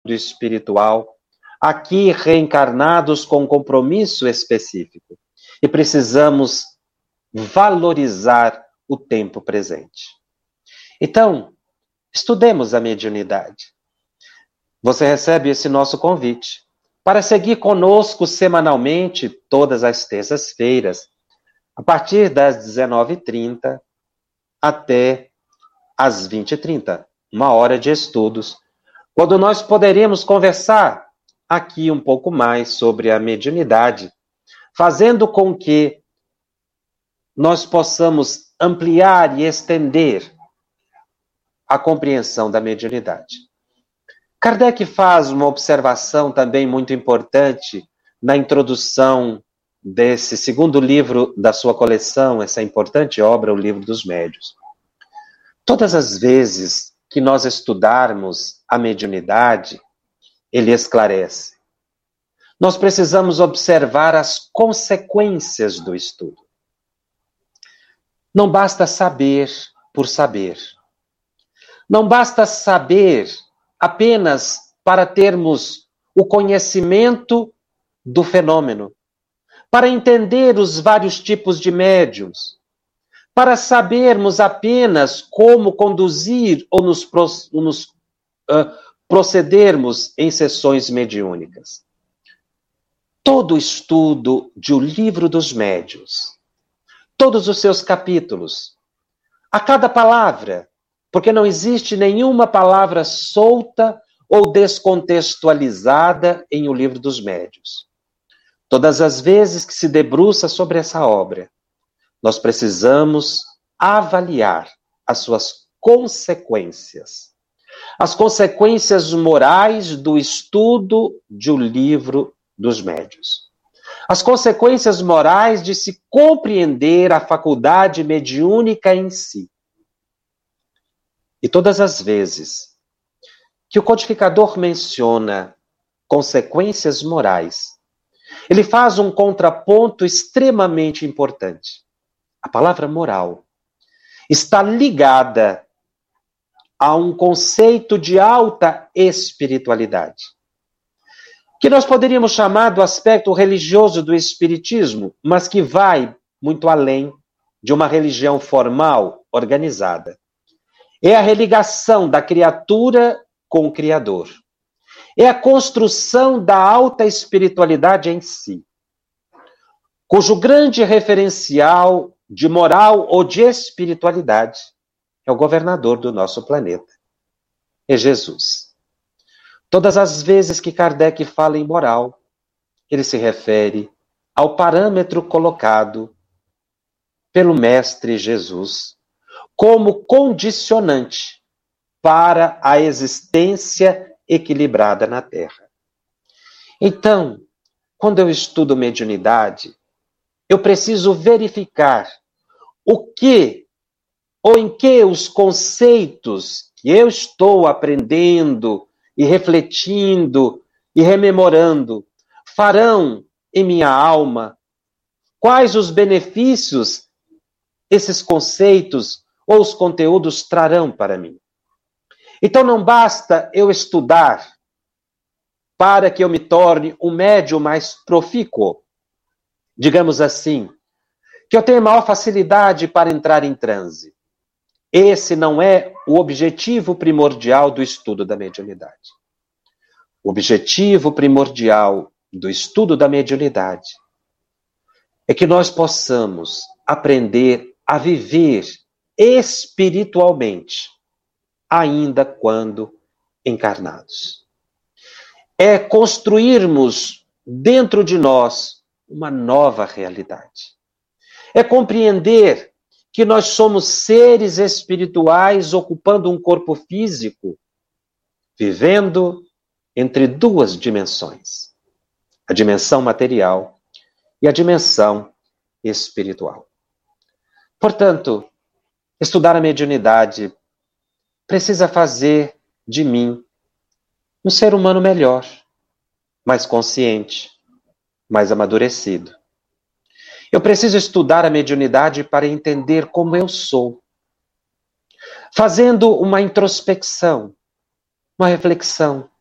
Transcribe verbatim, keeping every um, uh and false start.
do espiritual, aqui reencarnados com um compromisso específico. E precisamos valorizar o tempo presente. Então, estudemos a mediunidade. Você recebe esse nosso convite para seguir conosco semanalmente, todas as terças-feiras, a partir das dezenove e trinta até às vinte e trinta, uma hora de estudos, quando nós poderemos conversar aqui um pouco mais sobre a mediunidade, fazendo com que nós possamos ampliar e estender a compreensão da mediunidade. Kardec faz uma observação também muito importante na introdução desse segundo livro da sua coleção, essa importante obra, o Livro dos Médiuns. Todas as vezes que nós estudarmos a mediunidade, ele esclarece. Nós precisamos observar as consequências do estudo. Não basta saber por saber. Não basta saber apenas para termos o conhecimento do fenômeno, para entender os vários tipos de médiuns, para sabermos apenas como conduzir ou nos, pro, nos uh, procedermos em sessões mediúnicas. Todo o estudo de O Livro dos Médiuns, todos os seus capítulos, a cada palavra, porque não existe nenhuma palavra solta ou descontextualizada em O Livro dos Médiuns. Todas as vezes que se debruça sobre essa obra, nós precisamos avaliar as suas consequências. As consequências morais do estudo de O Livro dos Médiuns. As consequências morais de se compreender a faculdade mediúnica em si. E todas as vezes que o codificador menciona consequências morais, ele faz um contraponto extremamente importante. A palavra moral está ligada a um conceito de alta espiritualidade, que nós poderíamos chamar do aspecto religioso do espiritismo, mas que vai muito além de uma religião formal, organizada. É a religação da criatura com o Criador. É a construção da alta espiritualidade em si, cujo grande referencial de moral ou de espiritualidade é o governador do nosso planeta, é Jesus. Todas as vezes que Kardec fala em moral, ele se refere ao parâmetro colocado pelo Mestre Jesus como condicionante para a existência equilibrada na Terra. Então, quando eu estudo mediunidade, eu preciso verificar o que ou em que os conceitos que eu estou aprendendo e refletindo e rememorando farão em minha alma, quais os benefícios esses conceitos ou os conteúdos trarão para mim. Então não basta eu estudar para que eu me torne um médium mais profícuo, digamos assim, que eu tenha maior facilidade para entrar em transe. Esse não é o objetivo primordial do estudo da mediunidade. O objetivo primordial do estudo da mediunidade é que nós possamos aprender a viver espiritualmente, ainda quando encarnados. É construirmos dentro de nós uma nova realidade. É compreender que nós somos seres espirituais ocupando um corpo físico, vivendo entre duas dimensões, a dimensão material e a dimensão espiritual. Portanto, estudar a mediunidade precisa fazer de mim um ser humano melhor, mais consciente, mais amadurecido. Eu preciso estudar a mediunidade para entender como eu sou, fazendo uma introspecção, uma reflexão.